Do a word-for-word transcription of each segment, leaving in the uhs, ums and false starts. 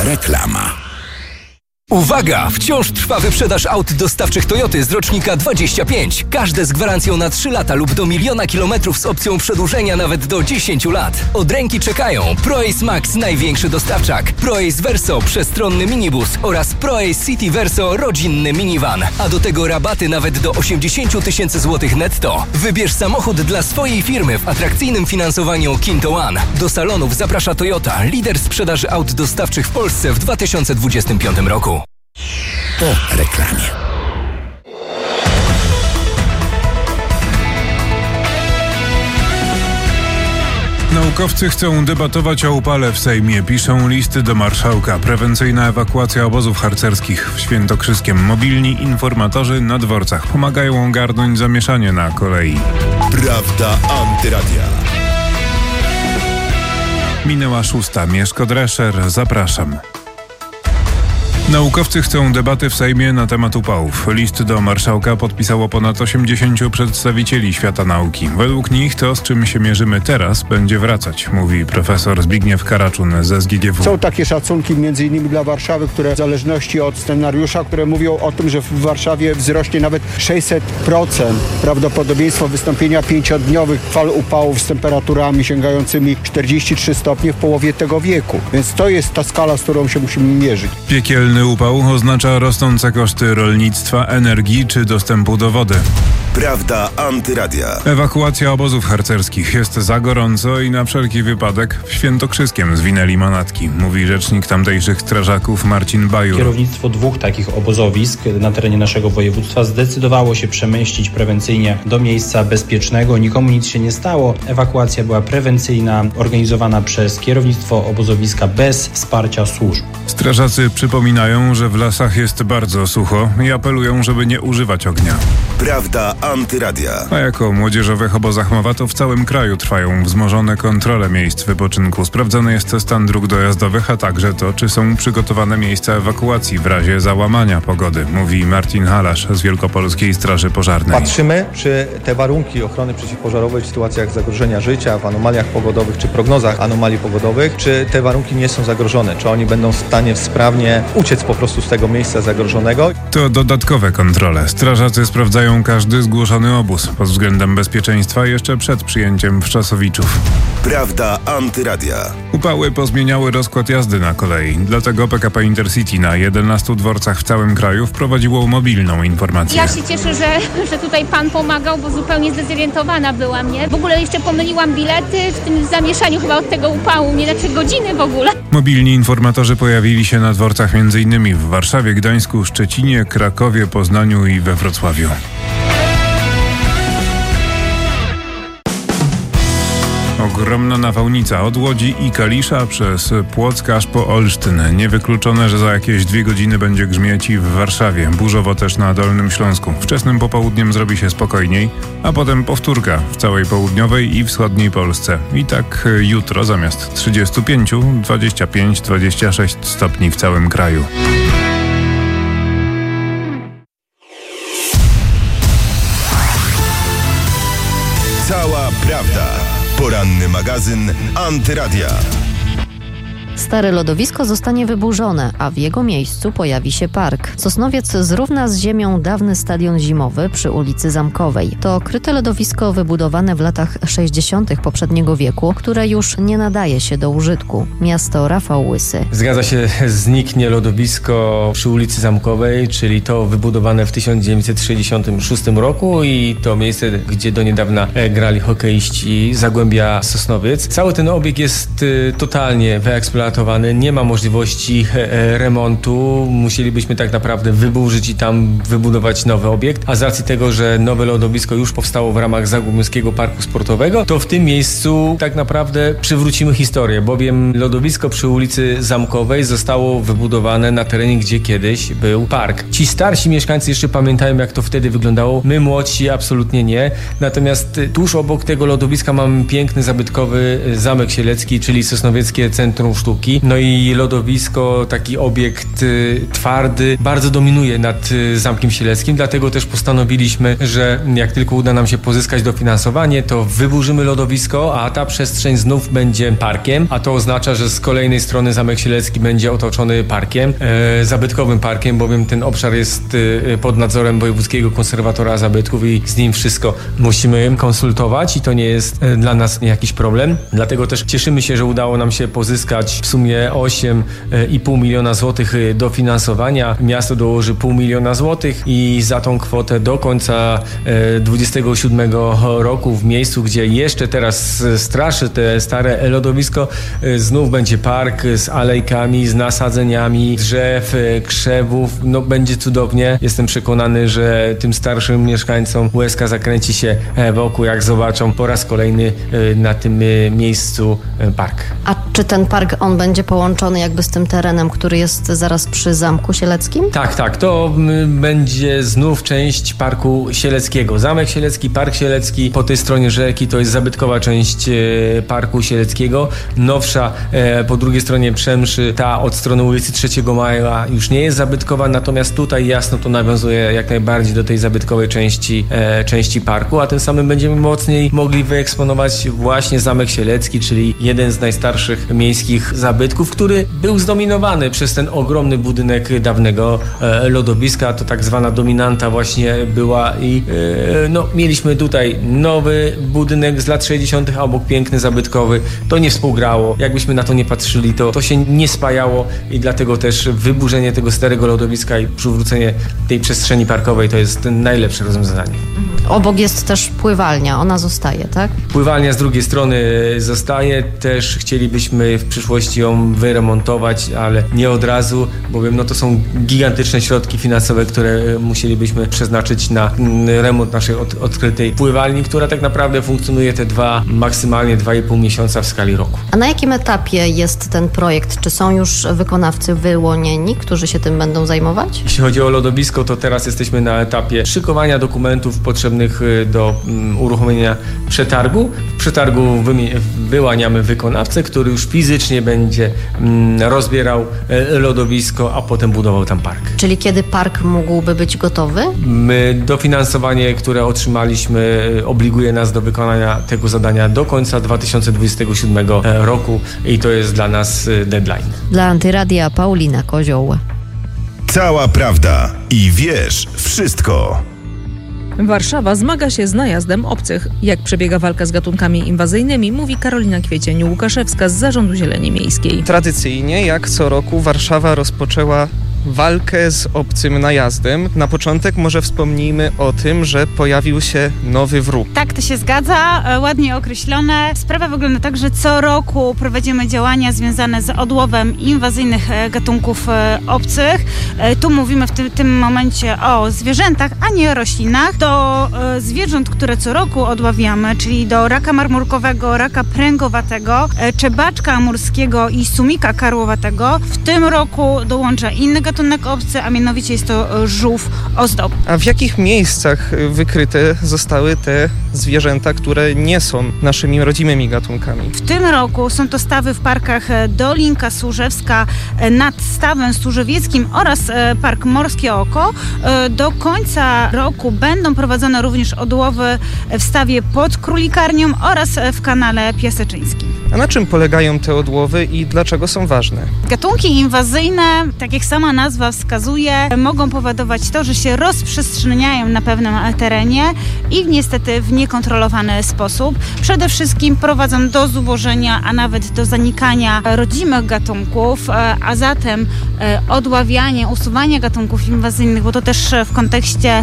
Reklama. Uwaga! Wciąż trwa wyprzedaż aut dostawczych Toyoty z rocznika dwadzieścia pięć. Każde z gwarancją na trzy lata lub do miliona kilometrów z opcją przedłużenia nawet do dziesięciu lat. Od ręki czekają ProAce Max, największy dostawczak, ProAce Verso, przestronny minibus oraz ProAce City Verso, rodzinny minivan. A do tego rabaty nawet do osiemdziesiąt tysięcy złotych netto. Wybierz samochód dla swojej firmy w atrakcyjnym finansowaniu Kinto One. Do salonów zaprasza Toyota, lider sprzedaży aut dostawczych w Polsce w dwa tysiące dwudziestym piątym roku. Po reklamie. Naukowcy chcą debatować o upale w Sejmie. Piszą listy do marszałka. Prewencyjna ewakuacja obozów harcerskich w Świętokrzyskiem. Mobilni informatorzy na dworcach pomagają ogarnąć zamieszanie na kolei. Prawda Antyradia. Minęła szósta. Mieszko Drescher. Zapraszam. Naukowcy chcą debaty w Sejmie na temat upałów. List do marszałka podpisało ponad osiemdziesięciu przedstawicieli świata nauki. Według nich to, z czym się mierzymy teraz, będzie wracać, mówi profesor Zbigniew Karaczun ze S G G W. Są takie szacunki między innymi dla Warszawy, które w zależności od scenariusza, które mówią o tym, że w Warszawie wzrośnie nawet sześćset procent prawdopodobieństwo wystąpienia pięciodniowych fal upałów z temperaturami sięgającymi czterdzieści trzy stopnie w połowie tego wieku. Więc to jest ta skala, z którą się musimy mierzyć. Piekielny upał oznacza rosnące koszty rolnictwa, energii czy dostępu do wody. Prawda Antyradia. Ewakuacja obozów harcerskich. Jest za gorąco i na wszelki wypadek w Świętokrzyskiem zwinęli manatki, mówi rzecznik tamtejszych strażaków Marcin Bajur. Kierownictwo dwóch takich obozowisk na terenie naszego województwa zdecydowało się przemieścić prewencyjnie do miejsca bezpiecznego. Nikomu nic się nie stało. Ewakuacja była prewencyjna, organizowana przez kierownictwo obozowiska bez wsparcia służb. Strażacy przypominają, że w lasach jest bardzo sucho i apelują, żeby nie używać ognia. Prawda Antyradia. A jako o młodzieżowych obozach mowa, to w całym kraju trwają wzmożone kontrole miejsc wypoczynku. Sprawdzany jest stan dróg dojazdowych, a także to, czy są przygotowane miejsca ewakuacji w razie załamania pogody, mówi Marcin Halasz z Wielkopolskiej Straży Pożarnej. Patrzymy, czy te warunki ochrony przeciwpożarowej w sytuacjach zagrożenia życia, w anomaliach pogodowych, czy prognozach anomalii pogodowych, czy te warunki nie są zagrożone, czy oni będą w stanie sprawnie uciec po prostu z tego miejsca zagrożonego. To dodatkowe kontrole. Strażacy sprawdzają każdy zgłoszony obóz pod względem bezpieczeństwa jeszcze przed przyjęciem Wczasowiczów. Prawda Antyradia. Upały pozmieniały rozkład jazdy na kolei. Dlatego P K P Intercity na jedenastu dworcach w całym kraju wprowadziło mobilną informację. Ja się cieszę, że, że tutaj pan pomagał, bo zupełnie zdezorientowana byłam, nie? W ogóle jeszcze pomyliłam bilety w tym zamieszaniu chyba od tego upału, nie na trzy godziny w ogóle. Mobilni informatorzy pojawili się na dworcach m.in. w Warszawie, Gdańsku, Szczecinie, Krakowie, Poznaniu i we Wrocławiu. Ogromna nawałnica od Łodzi i Kalisza przez Płock aż po Olsztyn. Niewykluczone, że za jakieś dwie godziny będzie grzmieć i w Warszawie. Burzowo też na Dolnym Śląsku. Wczesnym popołudniem zrobi się spokojniej, a potem powtórka w całej południowej i wschodniej Polsce. I tak jutro zamiast trzydziestu pięciu, dwadzieścia pięć dwadzieścia sześć stopni w całym kraju. Cała prawda. Poranny magazyn Antyradia. Stare lodowisko zostanie wyburzone, a w jego miejscu pojawi się park. Sosnowiec zrówna z ziemią dawny stadion zimowy przy ulicy Zamkowej. To kryte lodowisko wybudowane w latach sześćdziesiątych poprzedniego wieku, które już nie nadaje się do użytku. Miasto Rafał Łysy. Zgadza się, zniknie lodowisko przy ulicy Zamkowej, czyli to wybudowane w tysiąc dziewięćset sześćdziesiątym szóstym roku i to miejsce, gdzie do niedawna grali hokeiści Zagłębia Sosnowiec. Cały ten obiekt jest y, totalnie wyeksploatowany. Nie ma możliwości e, remontu. Musielibyśmy tak naprawdę wyburzyć i tam wybudować nowy obiekt. A z racji tego, że nowe lodowisko już powstało w ramach Zagłębiowskiego Parku Sportowego, to w tym miejscu tak naprawdę przywrócimy historię, bowiem lodowisko przy ulicy Zamkowej zostało wybudowane na terenie, gdzie kiedyś był park. Ci starsi mieszkańcy jeszcze pamiętają, jak to wtedy wyglądało. My młodsi absolutnie nie. Natomiast tuż obok tego lodowiska mamy piękny, zabytkowy Zamek Sielecki, czyli Sosnowieckie Centrum Sztuki. sztuki. No i lodowisko, taki obiekt y, twardy, bardzo dominuje nad y, Zamkiem Sieleckim, dlatego też postanowiliśmy, że jak tylko uda nam się pozyskać dofinansowanie, to wyburzymy lodowisko, a ta przestrzeń znów będzie parkiem, a to oznacza, że z kolejnej strony Zamek Sielecki będzie otoczony parkiem, e, zabytkowym parkiem, bowiem ten obszar jest e, pod nadzorem Wojewódzkiego Konserwatora Zabytków i z nim wszystko musimy konsultować i to nie jest e, dla nas jakiś problem. Dlatego też cieszymy się, że udało nam się pozyskać w sumie osiem i pół miliona złotych dofinansowania. Miasto dołoży pół miliona złotych i za tą kwotę do końca e, dwudziestego siódmego roku w miejscu, gdzie jeszcze teraz straszy te stare lodowisko, e, znów będzie park z alejkami, z nasadzeniami drzew, krzewów. No będzie cudownie. Jestem przekonany, że tym starszym mieszkańcom łezka zakręci się wokół, jak zobaczą po raz kolejny na tym miejscu park. A czy ten park, on będzie połączony jakby z tym terenem, który jest zaraz przy Zamku Sieleckim? Tak, tak. To będzie znów część Parku Sieleckiego. Zamek Sielecki, Park Sielecki po tej stronie rzeki to jest zabytkowa część Parku Sieleckiego. Nowsza po drugiej stronie Przemszy, ta od strony ulicy trzeciego Maja już nie jest zabytkowa, natomiast tutaj jasno to nawiązuje jak najbardziej do tej zabytkowej części, e, części parku, a tym samym będziemy mocniej mogli wyeksponować właśnie Zamek Sielecki, czyli jeden z najstarszych miejskich zabytków, który był zdominowany przez ten ogromny budynek dawnego e, lodowiska. To tak zwana dominanta właśnie była i e, no, mieliśmy tutaj nowy budynek z lat sześćdziesiątych, a obok piękny, zabytkowy. To nie współgrało. Jakbyśmy na to nie patrzyli, to, to się nie spajało i dlatego też wyburzenie tego starego lodowiska i przywrócenie tej przestrzeni parkowej to jest najlepsze rozwiązanie. Obok jest też pływalnia, ona zostaje, tak? Pływalnia z drugiej strony zostaje, też chcielibyśmy w przyszłości ją wyremontować, ale nie od razu, bowiem no to są gigantyczne środki finansowe, które musielibyśmy przeznaczyć na remont naszej od, odkrytej pływalni, która tak naprawdę funkcjonuje te dwa, maksymalnie dwa i pół miesiąca w skali roku. A na jakim etapie jest ten projekt? Czy są już wykonawcy wyłonieni, którzy się tym będą zajmować? Jeśli chodzi o lodowisko, to teraz jesteśmy na etapie szykowania dokumentów potrzebnych do um, uruchomienia przetargu. W przetargu wyłaniamy wykonawcę, który już fizycznie będzie um, rozbierał e, lodowisko, a potem budował tam park. Czyli kiedy park mógłby być gotowy? My, dofinansowanie, które otrzymaliśmy, obliguje nas do wykonania tego zadania do końca dwa tysiące dwudziestego siódmego roku i to jest dla nas deadline. Dla Antyradia Paulina Kozioł. Cała prawda i wiesz wszystko. Warszawa zmaga się z najazdem obcych. Jak przebiega walka z gatunkami inwazyjnymi, mówi Karolina Kwiecień-Łukaszewska z Zarządu Zieleni Miejskiej. Tradycyjnie, jak co roku, Warszawa rozpoczęła walkę z obcym najazdem. Na początek może wspomnijmy o tym, że pojawił się nowy wróg. Tak, to się zgadza, ładnie określone. Sprawa wygląda tak, że co roku prowadzimy działania związane z odłowem inwazyjnych gatunków obcych. Tu mówimy w tym, tym momencie o zwierzętach, a nie o roślinach. Do zwierząt, które co roku odławiamy, czyli do raka marmurkowego, raka pręgowatego, czebaczka amurskiego i sumika karłowatego. W tym roku dołącza inny gatunek obcy, a mianowicie jest to żółw ozdobny. A w jakich miejscach wykryte zostały te zwierzęta, które nie są naszymi rodzimymi gatunkami? W tym roku są to stawy w parkach Dolinka Służewska nad Stawem Służewieckim oraz Park Morskie Oko. Do końca roku będą prowadzone również odłowy w stawie pod Królikarnią oraz w kanale Piaseczyńskim. A na czym polegają te odłowy i dlaczego są ważne? Gatunki inwazyjne, tak jak sama nazwa wskazuje, mogą powodować to, że się rozprzestrzeniają na pewnym terenie i niestety w niekontrolowany sposób. Przede wszystkim prowadzą do zubożenia, a nawet do zanikania rodzimych gatunków, a zatem odławianie, usuwanie gatunków inwazyjnych, bo to też w kontekście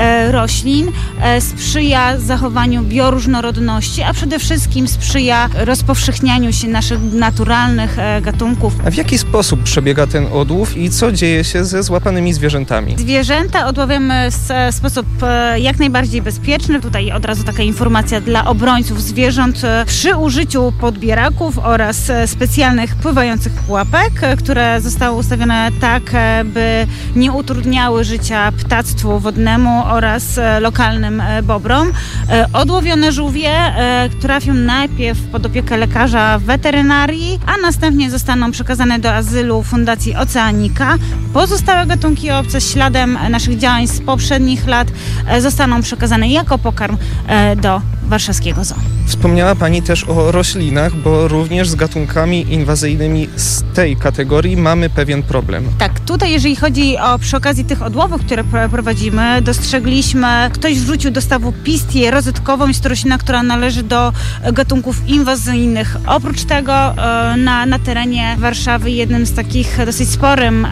roślin sprzyja zachowaniu bioróżnorodności, a przede wszystkim sprzyja rozpowszechnianiu się naszych naturalnych gatunków. A w jaki sposób przebiega ten odłów i co dzieje dzieje się ze złapanymi zwierzętami? Zwierzęta odławiamy w sposób jak najbardziej bezpieczny. Tutaj od razu taka informacja dla obrońców zwierząt. Przy użyciu podbieraków oraz specjalnych pływających pułapek, które zostały ustawione tak, by nie utrudniały życia ptactwu wodnemu oraz lokalnym bobrom. Odłowione żółwie trafią najpierw pod opiekę lekarza weterynarii, a następnie zostaną przekazane do azylu Fundacji Oceanika. Pozostałe gatunki obce śladem naszych działań z poprzednich lat zostaną przekazane jako pokarm do warszawskiego zoo. Wspomniała Pani też o roślinach, bo również z gatunkami inwazyjnymi z tej kategorii mamy pewien problem. Tak, tutaj jeżeli chodzi o przy okazji tych odłowów, które prowadzimy, dostrzegliśmy, ktoś wrzucił do stawu pistię rozetkową, jest to roślina, która należy do gatunków inwazyjnych. Oprócz tego na, na terenie Warszawy jednym z takich dosyć sporym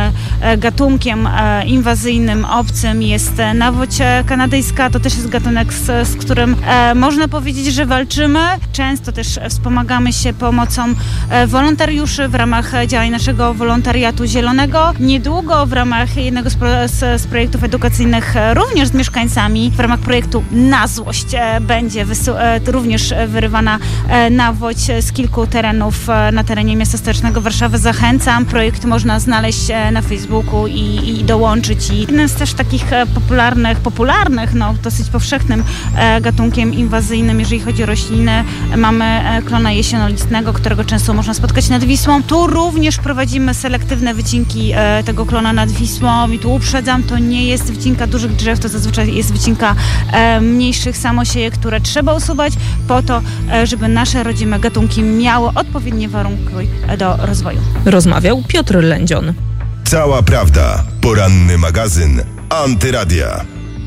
gatunkiem inwazyjnym, obcym jest nawoć kanadyjska. To też jest gatunek, z, z którym można powiedzieć, że walczymy. Często też wspomagamy się pomocą wolontariuszy w ramach działań naszego wolontariatu zielonego. Niedługo w ramach jednego z, pro, z, z projektów edukacyjnych również z mieszkańcami, w ramach projektu Na Złość będzie wysu- również wyrywana nawoć z kilku terenów na terenie miasta stołecznego Warszawy. Zachęcam. Projekt można znaleźć na Facebooku i, i dołączyć. I jednym z też takich popularnych, popularnych, no dosyć powszechnym gatunkiem inwazyjnym, jeżeli chodzi o rośliny, mamy klona jesionolistnego, którego często można spotkać nad Wisłą. Tu również prowadzimy selektywne wycinki tego klona nad Wisłą i tu uprzedzam, to nie jest wycinka dużych drzew, to zazwyczaj jest wycinka mniejszych samosiejek, które trzeba usuwać po to, żeby nasze rodzime gatunki miały odpowiednie warunki do rozwoju. Rozmawiał Piotr Lędzion. Cała prawda. Poranny magazyn Antyradia.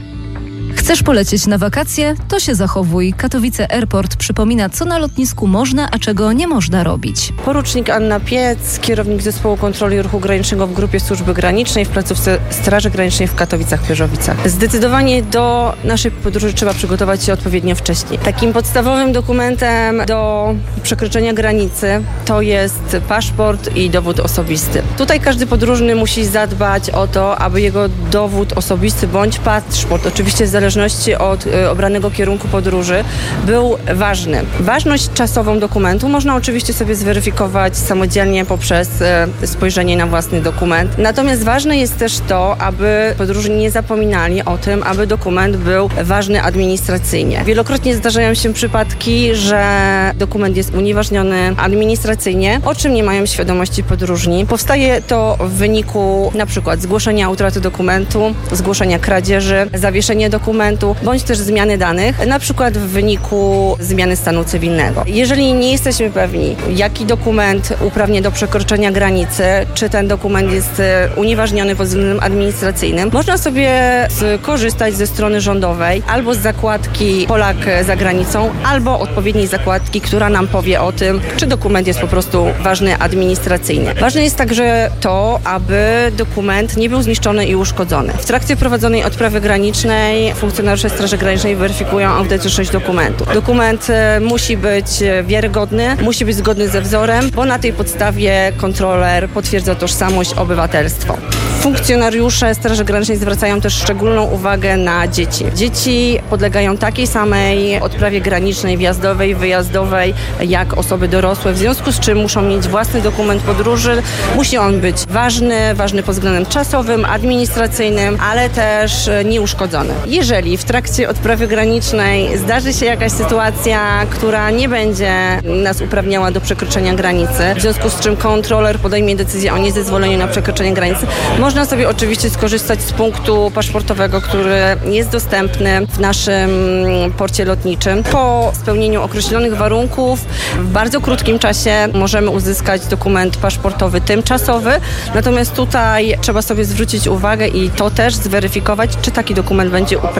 Chcesz polecieć na wakacje? To się zachowuj. Katowice Airport przypomina, co na lotnisku można, a czego nie można robić. Porucznik Anna Piec, kierownik Zespołu Kontroli Ruchu Granicznego w Grupie Służby Granicznej w placówce Straży Granicznej w Katowicach-Pierzowicach. Zdecydowanie do naszej podróży trzeba przygotować się odpowiednio wcześniej. Takim podstawowym dokumentem do przekroczenia granicy to jest paszport i dowód osobisty. Tutaj każdy podróżny musi zadbać o to, aby jego dowód osobisty bądź paszport, oczywiście w zależności od y, obranego kierunku podróży, był ważny. Ważność czasową dokumentu można oczywiście sobie zweryfikować samodzielnie poprzez y, spojrzenie na własny dokument. Natomiast ważne jest też to, aby podróżni nie zapominali o tym, aby dokument był ważny administracyjnie. Wielokrotnie zdarzają się przypadki, że dokument jest unieważniony administracyjnie, o czym nie mają świadomości podróżni. Powstaje to w wyniku na przykład zgłoszenia utraty dokumentu, zgłoszenia kradzieży, zawieszenia dokumentu, bądź też zmiany danych, na przykład w wyniku zmiany stanu cywilnego. Jeżeli nie jesteśmy pewni, jaki dokument uprawnia do przekroczenia granicy, czy ten dokument jest unieważniony pod względem administracyjnym, można sobie skorzystać ze strony rządowej albo z zakładki Polak za granicą, albo odpowiedniej zakładki, która nam powie o tym, czy dokument jest po prostu ważny administracyjnie. Ważne jest także to, aby dokument nie był zniszczony i uszkodzony. W trakcie prowadzonej odprawy granicznej funkcjonariusze Straży Granicznej weryfikują autentyczność dokumentu. Dokument musi być wiarygodny, musi być zgodny ze wzorem, bo na tej podstawie kontroler potwierdza tożsamość, obywatelstwo. Funkcjonariusze Straży Granicznej zwracają też szczególną uwagę na dzieci. Dzieci podlegają takiej samej odprawie granicznej, wjazdowej, wyjazdowej, jak osoby dorosłe, w związku z czym muszą mieć własny dokument podróży. Musi on być ważny, ważny pod względem czasowym, administracyjnym, ale też nieuszkodzony. Jeżeli w trakcie odprawy granicznej zdarzy się jakaś sytuacja, która nie będzie nas uprawniała do przekroczenia granicy, w związku z czym kontroler podejmie decyzję o niezezwoleniu na przekroczenie granicy, można sobie oczywiście skorzystać z punktu paszportowego, który jest dostępny w naszym porcie lotniczym. Po spełnieniu określonych warunków w bardzo krótkim czasie możemy uzyskać dokument paszportowy tymczasowy, natomiast tutaj trzeba sobie zwrócić uwagę i to też zweryfikować, czy taki dokument będzie uprawniony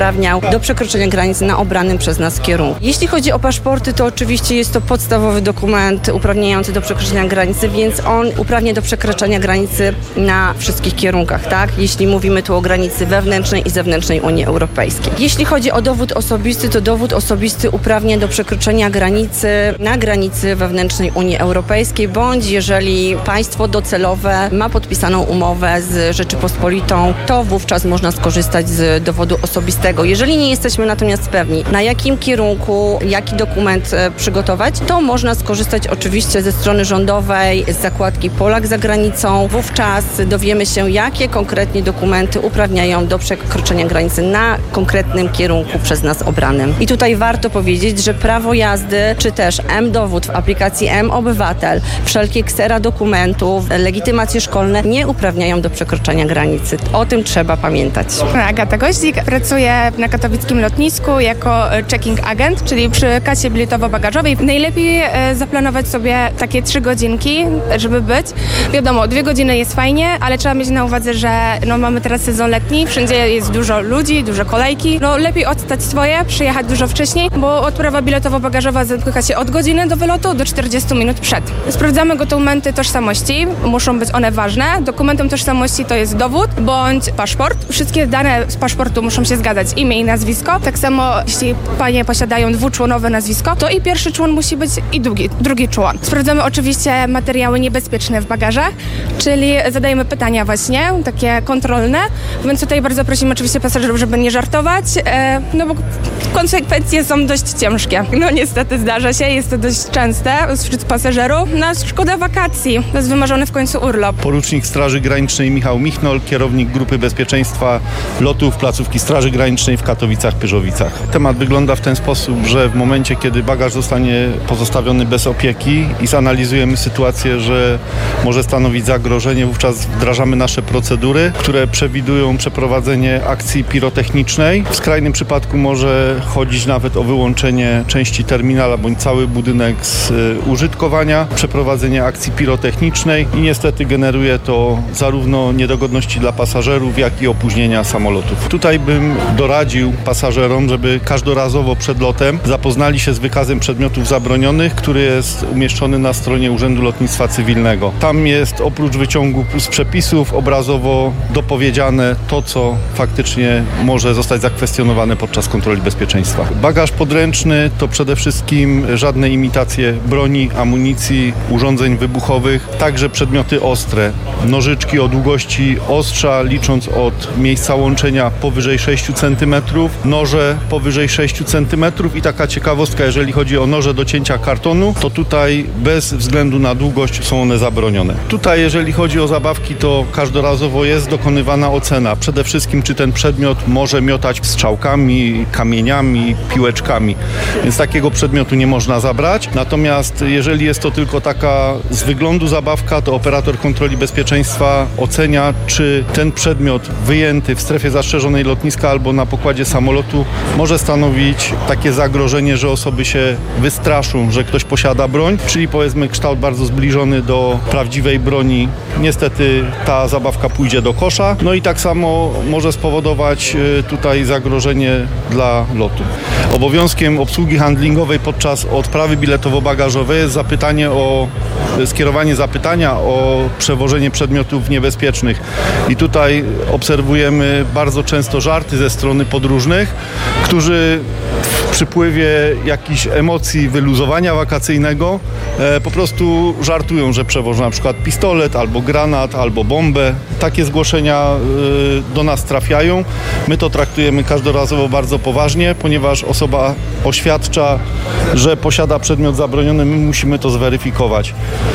uprawniał do przekroczenia granicy na obranym przez nas kierunku. Jeśli chodzi o paszporty, to oczywiście jest to podstawowy dokument uprawniający do przekroczenia granicy, więc on uprawnia do przekraczania granicy na wszystkich kierunkach, tak? Jeśli mówimy tu o granicy wewnętrznej i zewnętrznej Unii Europejskiej. Jeśli chodzi o dowód osobisty, to dowód osobisty uprawnia do przekroczenia granicy na granicy wewnętrznej Unii Europejskiej, bądź jeżeli państwo docelowe ma podpisaną umowę z Rzeczypospolitą, to wówczas można skorzystać z dowodu osobistego. Jeżeli nie jesteśmy natomiast pewni, na jakim kierunku, jaki dokument przygotować, to można skorzystać oczywiście ze strony rządowej, z zakładki Polak za granicą. Wówczas dowiemy się, jakie konkretnie dokumenty uprawniają do przekroczenia granicy na konkretnym kierunku przez nas obranym. I tutaj warto powiedzieć, że prawo jazdy, czy też M-dowód w aplikacji M-Obywatel, wszelkie ksera dokumentów, legitymacje szkolne nie uprawniają do przekroczenia granicy. O tym trzeba pamiętać. Agata Goździk, pracuję na katowickim lotnisku jako checking agent, czyli przy kasie biletowo-bagażowej. Najlepiej e, zaplanować sobie takie trzy godzinki, żeby być. Wiadomo, dwie godziny jest fajnie, ale trzeba mieć na uwadze, że no, mamy teraz sezon letni, wszędzie jest dużo ludzi, dużo kolejki. No lepiej odstać swoje, przyjechać dużo wcześniej, bo odprawa biletowo-bagażowa zamyka się od godziny do wylotu do czterdziestu minut przed. Sprawdzamy dokumenty tożsamości, muszą być one ważne. Dokumentem tożsamości to jest dowód bądź paszport. Wszystkie dane z paszportu muszą się zgadzać, imię i nazwisko. Tak samo jeśli panie posiadają dwuczłonowe nazwisko, to i pierwszy człon musi być i drugi, drugi człon. Sprawdzamy oczywiście materiały niebezpieczne w bagażach, czyli zadajemy pytania właśnie, takie kontrolne, więc tutaj bardzo prosimy oczywiście pasażerów, żeby nie żartować, e, no bo konsekwencje są dość ciężkie. No niestety zdarza się, jest to dość częste wśród pasażerów. No szkoda wakacji, to jest wymarzony w końcu urlop. Porucznik Straży Granicznej Michał Michnol, kierownik Grupy Bezpieczeństwa Lotów Placówki Straży Granicznej w Katowicach-Pyrzowicach. Temat wygląda w ten sposób, że w momencie, kiedy bagaż zostanie pozostawiony bez opieki i zanalizujemy sytuację, że może stanowić zagrożenie, wówczas wdrażamy nasze procedury, które przewidują przeprowadzenie akcji pirotechnicznej. W skrajnym przypadku może chodzić nawet o wyłączenie części terminala bądź cały budynek z użytkowania, przeprowadzenie akcji pirotechnicznej i niestety generuje to zarówno niedogodności dla pasażerów, jak i opóźnienia samolotów. Tutaj bym doradził pasażerom, żeby każdorazowo przed lotem zapoznali się z wykazem przedmiotów zabronionych, który jest umieszczony na stronie Urzędu Lotnictwa Cywilnego. Tam jest oprócz wyciągu z przepisów obrazowo dopowiedziane to, co faktycznie może zostać zakwestionowane podczas kontroli bezpieczeństwa. Bagaż podręczny to przede wszystkim żadne imitacje broni, amunicji, urządzeń wybuchowych, także przedmioty ostre, nożyczki o długości ostrza licząc od miejsca łączenia powyżej sześciu centymetrów, noże powyżej sześciu centymetrów i taka ciekawostka, jeżeli chodzi o noże do cięcia kartonu, to tutaj bez względu na długość są one zabronione. Tutaj jeżeli chodzi o zabawki, to każdorazowo jest dokonywana ocena. Przede wszystkim, czy ten przedmiot może miotać strzałkami, kamieniami, piłeczkami. Więc takiego przedmiotu nie można zabrać. Natomiast jeżeli jest to tylko taka z wyglądu zabawka, to operator kontroli bezpieczeństwa ocenia, czy ten przedmiot wyjęty w strefie zastrzeżonej lotniska albo na pokładzie samolotu może stanowić takie zagrożenie, że osoby się wystraszą, że ktoś posiada broń, czyli powiedzmy kształt bardzo zbliżony do prawdziwej broni. Niestety ta zabawka pójdzie do kosza, no i tak samo może spowodować tutaj zagrożenie dla lotu. Obowiązkiem obsługi handlingowej podczas odprawy biletowo-bagażowej jest zapytanie o, skierowanie zapytania o przewożenie przedmiotów niebezpiecznych. I tutaj obserwujemy bardzo często żarty ze strony podróżnych, którzy w przypływie jakichś emocji wyluzowania wakacyjnego e, po prostu żartują, że przewożą na przykład pistolet, albo granat, albo bombę. Takie zgłoszenia e, do nas trafiają. My to traktujemy każdorazowo bardzo poważnie, ponieważ osoba oświadcza, że posiada przedmiot zabroniony, my musimy to zweryfikować.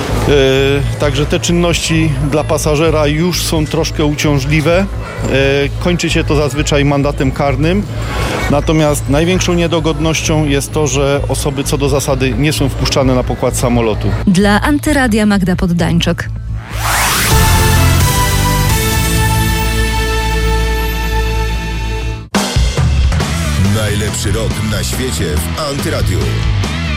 E, także te czynności dla pasażera już są troszkę uciążliwe. E, kończy się to zazwyczaj mandatem karnym. Natomiast największą niedogodnością jest to, że osoby co do zasady nie są wpuszczane na pokład samolotu. Dla Antyradia Magda Poddańczyk. Najlepszy rok na świecie w Antyradiu.